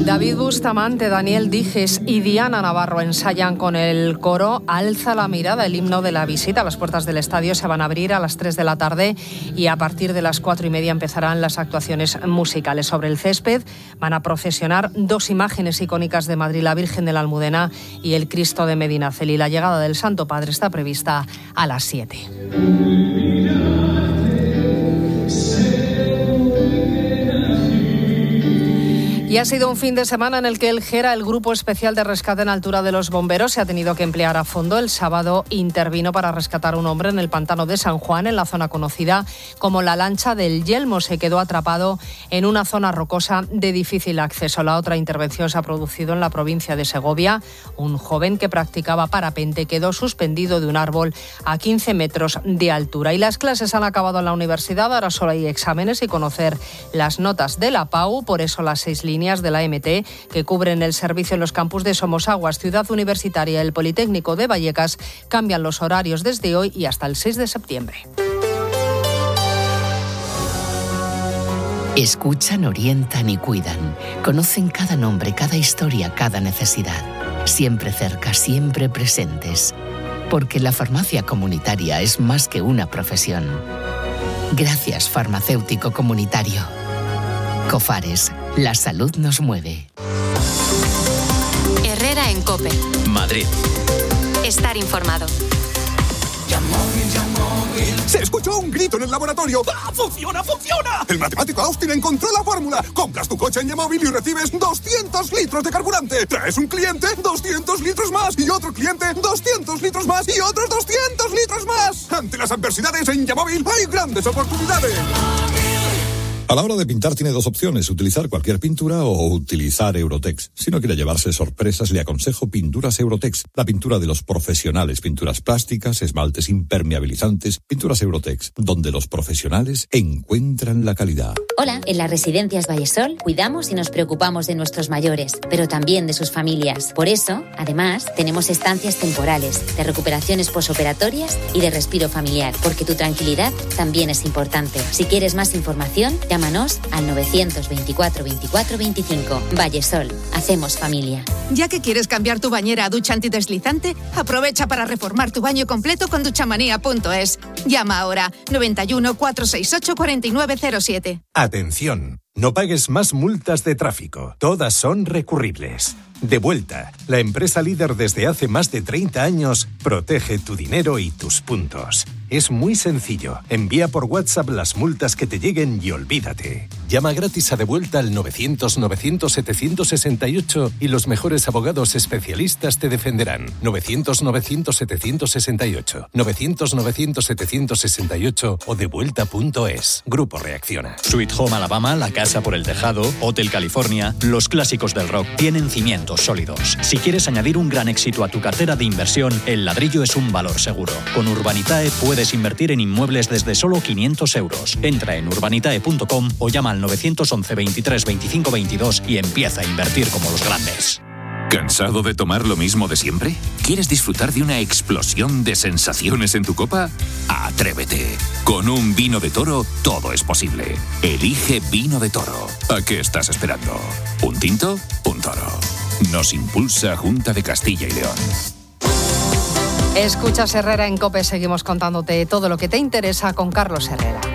David Bustamante, Daniel Dijes y Diana Navarro ensayan con el coro Alza la mirada, el himno de la visita. Las puertas del estadio se van a abrir a las 3 de la tarde y a partir de las 4:30 empezarán las actuaciones musicales. Sobre el césped van a procesionar dos imágenes icónicas de Madrid, la Virgen de la Almudena y el Cristo de Medinaceli. La llegada del Santo Padre está prevista a las 7. Y ha sido un fin de semana en el que el GERA, el Grupo Especial de Rescate en Altura de los Bomberos, se ha tenido que emplear a fondo. El sábado intervino para rescatar a un hombre en el pantano de San Juan, en la zona conocida como la Lancha del Yelmo. Se quedó atrapado en una zona rocosa de difícil acceso. La otra intervención se ha producido en la provincia de Segovia. Un joven que practicaba parapente quedó suspendido de un árbol a 15 metros de altura. Y las clases han acabado en la universidad. Ahora solo hay exámenes y conocer las notas de la PAU. Por eso las 6 líneas de la MT que cubren el servicio en los campus de Somosaguas, Ciudad Universitaria y el Politécnico de Vallecas cambian los horarios desde hoy y hasta el 6 de septiembre. Escuchan, orientan y cuidan. Conocen cada nombre, cada historia, cada necesidad. Siempre cerca, siempre presentes. Porque la farmacia comunitaria es más que una profesión. Gracias, farmacéutico comunitario. Cofares, la salud nos mueve. Herrera en COPE. Madrid. Estar informado. Se escuchó un grito en el laboratorio. ¡Ah, funciona, funciona! El matemático Austin encontró la fórmula. Compras tu coche en Yamóvil y recibes 200 litros de carburante. Traes un cliente, 200 litros más. Y otro cliente, 200 litros más. Y otros 200 litros más. Ante las adversidades en Yamóvil hay grandes oportunidades. A la hora de pintar tiene dos opciones, utilizar cualquier pintura o utilizar Eurotex. Si no quiere llevarse sorpresas, le aconsejo Pinturas Eurotex, la pintura de los profesionales, pinturas plásticas, esmaltes impermeabilizantes, Pinturas Eurotex, donde los profesionales encuentran la calidad. Hola, en las residencias Vallesol cuidamos y nos preocupamos de nuestros mayores, pero también de sus familias. Por eso, además, tenemos estancias temporales, de recuperaciones posoperatorias y de respiro familiar, porque tu tranquilidad también es importante. Si quieres más información, llámanos al 924 24 25. Vallesol, hacemos familia. Ya que quieres cambiar tu bañera a ducha antideslizante, aprovecha para reformar tu baño completo con duchamanía.es. Llama ahora 91 468 4907. Atención, no pagues más multas de tráfico. Todas son recurribles. Devuelta, la empresa líder desde hace más de 30 años, protege tu dinero y tus puntos. Es muy sencillo. Envía por WhatsApp las multas que te lleguen y olvídate. Llama gratis a Devuelta al 900-900-768 y los mejores abogados especialistas te defenderán. 900-900-768. 900-900-768 o devuelta.es. Grupo Reacciona. Sweet Home Alabama, La Casa por el Tejado, Hotel California, los clásicos del rock tienen cimientos sólidos. Si quieres añadir un gran éxito a tu cartera de inversión, el ladrillo es un valor seguro. Con Urbanitae puedes invertir en inmuebles desde solo 500 euros. Entra en urbanitae.com o llama al 911 23 25 22 y empieza a invertir como los grandes. ¿Cansado de tomar lo mismo de siempre? ¿Quieres disfrutar de una explosión de sensaciones en tu copa? ¡Atrévete! Con un vino de Toro todo es posible. Elige Vino de Toro. ¿A qué estás esperando? ¿Un tinto? Un toro. Nos impulsa Junta de Castilla y León. Escuchas Herrera en COPE, seguimos contándote todo lo que te interesa con Carlos Herrera.